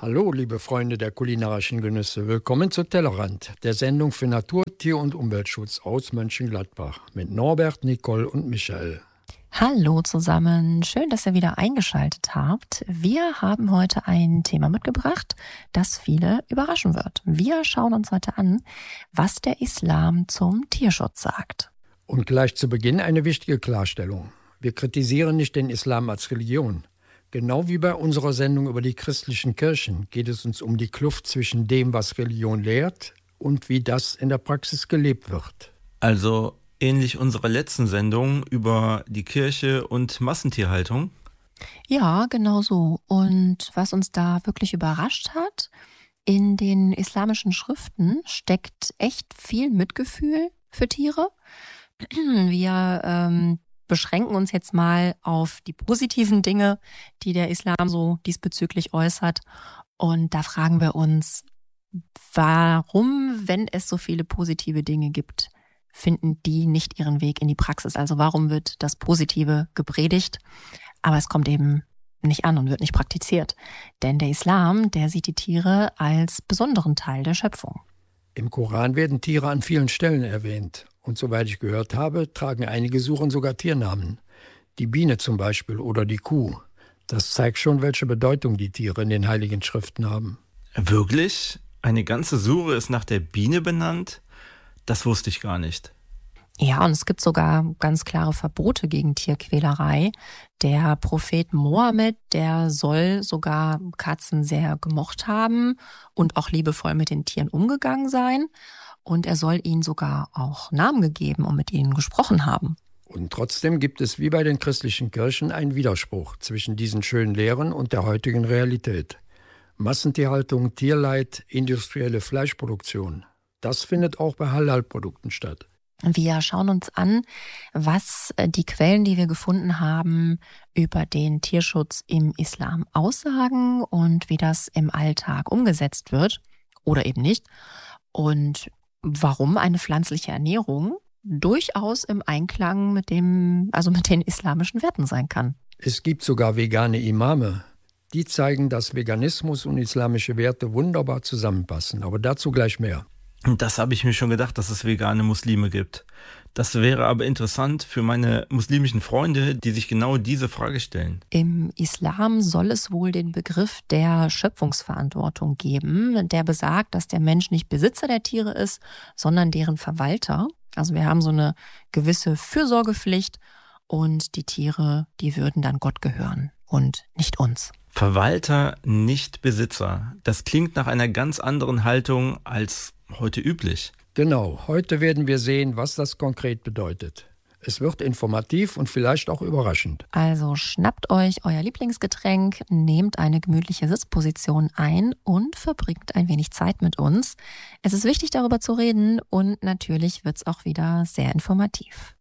Hallo, liebe Freunde der kulinarischen Genüsse. Willkommen zu Tellerrand, der Sendung für Natur-, Tier- und Umweltschutz aus Mönchengladbach mit Norbert, Nicole und Michael. Hallo zusammen, schön, dass ihr wieder eingeschaltet habt. Wir haben heute ein Thema mitgebracht, das viele überraschen wird. Wir schauen uns heute an, was der Islam zum Tierschutz sagt. Und gleich zu Beginn eine wichtige Klarstellung. Wir kritisieren nicht den Islam als Religion. Genau wie bei unserer Sendung über die christlichen Kirchen geht es uns um die Kluft zwischen dem, was Religion lehrt und wie das in der Praxis gelebt wird. Also ähnlich unserer letzten Sendung über die Kirche und Massentierhaltung. Ja, genau so. Und was uns da wirklich überrascht hat, in den islamischen Schriften steckt echt viel Mitgefühl für Tiere. Wir beschränken uns jetzt mal auf die positiven Dinge, die der Islam so diesbezüglich äußert. Und da fragen wir uns, warum, wenn es so viele positive Dinge gibt, finden die nicht ihren Weg in die Praxis? Also warum wird das Positive gepredigt, aber es kommt eben nicht an und wird nicht praktiziert? Denn der Islam, der sieht die Tiere als besonderen Teil der Schöpfung. Im Koran werden Tiere an vielen Stellen erwähnt. Und soweit ich gehört habe, tragen einige Suren sogar Tiernamen. Die Biene zum Beispiel oder die Kuh. Das zeigt schon, welche Bedeutung die Tiere in den Heiligen Schriften haben. Wirklich? Eine ganze Sure ist nach der Biene benannt? Das wusste ich gar nicht. Ja, und es gibt sogar ganz klare Verbote gegen Tierquälerei. Der Prophet Mohammed, der soll sogar Katzen sehr gemocht haben und auch liebevoll mit den Tieren umgegangen sein. Und er soll ihnen sogar auch Namen gegeben und mit ihnen gesprochen haben. Und trotzdem gibt es wie bei den christlichen Kirchen einen Widerspruch zwischen diesen schönen Lehren und der heutigen Realität. Massentierhaltung, Tierleid, industrielle Fleischproduktion. Das findet auch bei Halal-Produkten statt. Wir schauen uns an, was die Quellen, die wir gefunden haben, über den Tierschutz im Islam aussagen und wie das im Alltag umgesetzt wird oder eben nicht. Und warum eine pflanzliche Ernährung durchaus im Einklang mit den islamischen Werten sein kann. Es gibt sogar vegane Imame. Die zeigen, dass Veganismus und islamische Werte wunderbar zusammenpassen. Aber dazu gleich mehr. Das habe ich mir schon gedacht, dass es vegane Muslime gibt. Das wäre aber interessant für meine muslimischen Freunde, die sich genau diese Frage stellen. Im Islam soll es wohl den Begriff der Schöpfungsverantwortung geben, der besagt, dass der Mensch nicht Besitzer der Tiere ist, sondern deren Verwalter. Also wir haben so eine gewisse Fürsorgepflicht und die Tiere, die würden dann Gott gehören und nicht uns. Verwalter, nicht Besitzer. Das klingt nach einer ganz anderen Haltung als heute üblich. Genau, heute werden wir sehen, was das konkret bedeutet. Es wird informativ und vielleicht auch überraschend. Also schnappt euch euer Lieblingsgetränk, nehmt eine gemütliche Sitzposition ein und verbringt ein wenig Zeit mit uns. Es ist wichtig, darüber zu reden und natürlich wird es auch wieder sehr informativ.